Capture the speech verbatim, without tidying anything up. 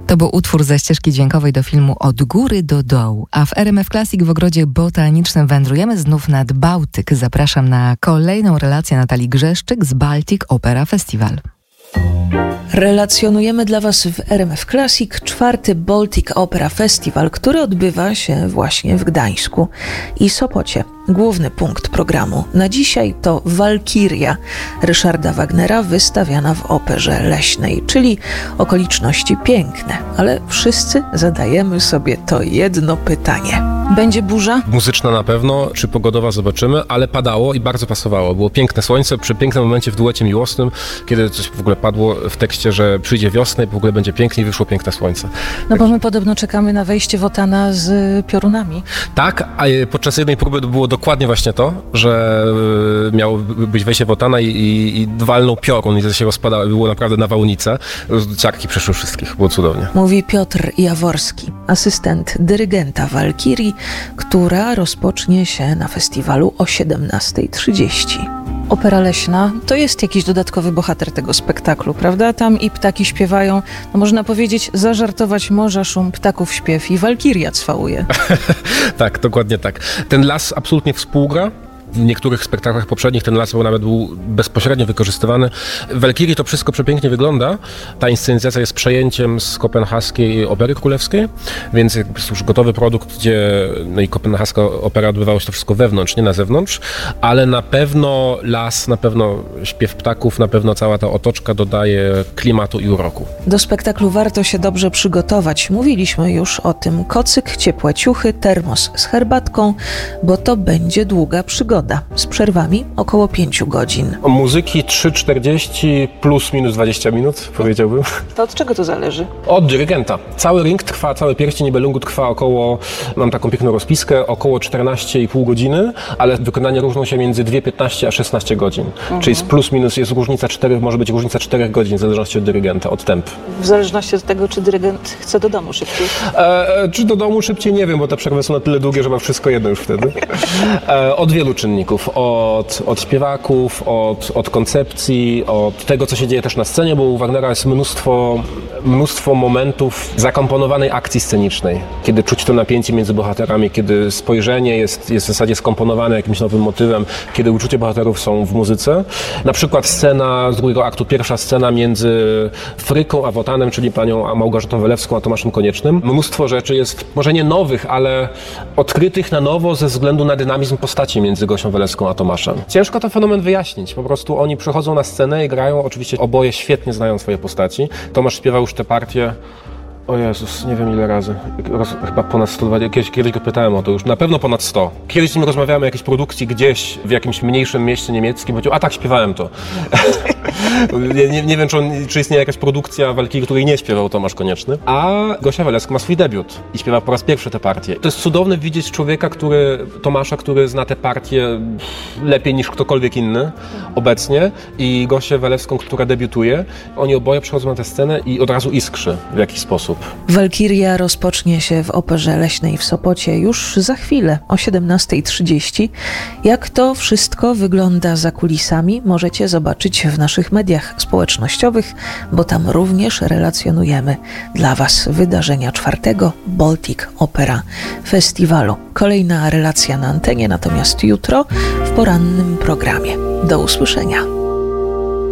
To był utwór ze ścieżki dźwiękowej do filmu Od góry do dołu. A w R M F Classic w ogrodzie botanicznym wędrujemy znów nad Bałtyk. Zapraszam na kolejną relację Natalii Grzeszczyk z Baltic Opera Festival. Relacjonujemy dla Was w R M F Classic czwarty Baltic Opera Festival, który odbywa się właśnie w Gdańsku i Sopocie. Główny punkt programu na dzisiaj to Walkiria Ryszarda Wagnera wystawiana w Operze Leśnej, czyli okoliczności piękne. Ale wszyscy zadajemy sobie to jedno pytanie. Będzie burza? Muzyczna na pewno, czy pogodowa zobaczymy, ale padało i bardzo pasowało. Było piękne słońce przy pięknym momencie w duecie miłosnym, kiedy coś w ogóle padło w tekście, że przyjdzie wiosna i w ogóle będzie pięknie i wyszło piękne słońce. No bo my podobno czekamy na wejście Wotana z piorunami. Tak, a podczas jednej próby było dokładnie właśnie to, że miało być wejście Wotana i, i, i walnął piorun i się rozpadało. Było naprawdę nawałnica. Ciarki przeszły wszystkich, było cudownie. Mówi Piotr Jaworski, asystent dyrygenta Walkirii, która rozpocznie się na festiwalu o siedemnasta trzydzieści. Opera Leśna to jest jakiś dodatkowy bohater tego spektaklu, prawda? Tam i ptaki śpiewają, no można powiedzieć, zażartować morza, szum, ptaków śpiew i walkiria cwałuje. Tak, dokładnie tak. Ten las absolutnie współgra. W niektórych spektaklach poprzednich ten las nawet był bezpośrednio wykorzystywany. W Walkirii to wszystko przepięknie wygląda. Ta inscenizacja jest przejęciem z kopenhaskiej Opery Królewskiej, więc jest już gotowy produkt, gdzie no i kopenhaska opera odbywało się to wszystko wewnątrz, nie na zewnątrz, ale na pewno las, na pewno śpiew ptaków, na pewno cała ta otoczka dodaje klimatu i uroku. Do spektaklu warto się dobrze przygotować. Mówiliśmy już o tym. Kocyk, ciepłe ciuchy, termos z herbatką, bo to będzie długa przygoda. Z przerwami około pięciu godzin. Muzyki trzy czterdzieści plus minus dwadzieścia minut, powiedziałbym. To od czego to zależy? Od dyrygenta. Cały ring trwa, cały pierścień Nibelungu trwa około, mam taką piękną rozpiskę, około czternaście i pół godziny, ale wykonania różnią się między dwie piętnaście a szesnaście godzin. Mhm. Czyli z plus minus jest różnica czterech, może być różnica czterech godzin w zależności od dyrygenta, od temp. W zależności od tego, czy dyrygent chce do domu szybciej. E, czy do domu szybciej, nie wiem, bo te przerwy są na tyle długie, że ma wszystko jedno już wtedy. E, od wielu czynników. Od, od śpiewaków, od, od koncepcji, od tego, co się dzieje też na scenie, bo u Wagnera jest mnóstwo, mnóstwo momentów zakomponowanej akcji scenicznej, kiedy czuć to napięcie między bohaterami, kiedy spojrzenie jest, jest w zasadzie skomponowane jakimś nowym motywem, kiedy uczucie bohaterów są w muzyce. Na przykład scena z drugiego aktu, pierwsza scena między Fryką a Wotanem, czyli panią Małgorzatą Welewską a Tomaszem Koniecznym. Mnóstwo rzeczy jest, może nie nowych, ale odkrytych na nowo ze względu na dynamizm postaci między Gosią Welewską a Tomaszem. Ciężko ten fenomen wyjaśnić. Po prostu oni przychodzą na scenę i grają, oczywiście oboje świetnie znają swoje postaci. Tomasz śpiewał już te partie, o Jezus, nie wiem ile razy, Roz, chyba ponad sto dwadzieścia, kiedyś, kiedyś go pytałem o to już, na pewno ponad sto. Kiedyś z nim rozmawiałem o jakiejś produkcji gdzieś w jakimś mniejszym mieście niemieckim, powiedział, a tak, śpiewałem to. nie, nie, nie wiem, czy, on, czy istnieje jakaś produkcja Walkirii, której nie śpiewał Tomasz Konieczny, a Gosia Welewska ma swój debiut i śpiewa po raz pierwszy te partie. To jest cudowne widzieć człowieka, który, Tomasza, który zna te partie lepiej niż ktokolwiek inny obecnie i Gosię Welewską, która debiutuje. Oni oboje przychodzą na tę scenę i od razu iskrzy w jakiś sposób. Walkiria rozpocznie się w Operze Leśnej w Sopocie już za chwilę o siedemnasta trzydzieści. Jak to wszystko wygląda za kulisami, możecie zobaczyć w naszych mediach społecznościowych, bo tam również relacjonujemy dla Was wydarzenia czwartego Baltic Opera Festiwalu. Kolejna relacja na antenie, natomiast jutro w porannym programie. Do usłyszenia.